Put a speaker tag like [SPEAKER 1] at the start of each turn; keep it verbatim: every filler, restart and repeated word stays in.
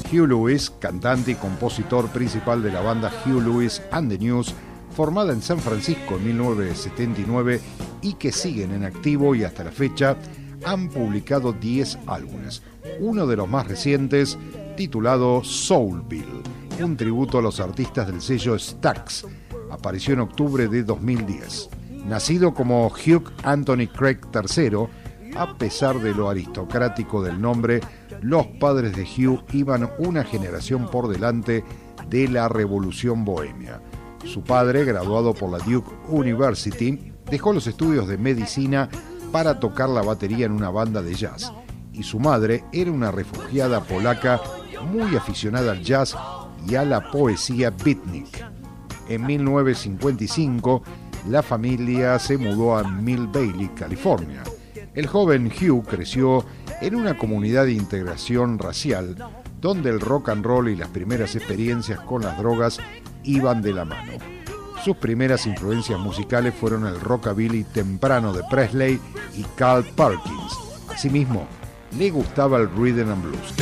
[SPEAKER 1] Hugh Lewis, cantante y compositor principal de la banda Hugh Lewis and the News, formada en San Francisco en mil novecientos setenta y nueve y que siguen en activo y hasta la fecha, han publicado diez álbumes. Uno de los más recientes, titulado Soulville, un tributo a los artistas del sello Stax, apareció en octubre de dos mil diez. Nacido como Hugh Anthony Craig tercero, a pesar de lo aristocrático del nombre, los padres de Hugh iban una generación por delante de la revolución bohemia. Su padre, graduado por la Duke University, dejó los estudios de medicina para tocar la batería en una banda de jazz, y su madre era una refugiada polaca muy aficionada al jazz y a la poesía beatnik. En mil novecientos cincuenta y cinco, la familia se mudó a Mill Valley, California. El joven Hugh creció en una comunidad de integración racial, donde el rock and roll y las primeras experiencias con las drogas iban de la mano. Sus primeras influencias musicales fueron el rockabilly temprano de Presley y Carl Perkins. Asimismo, le gustaba el rhythm and blues.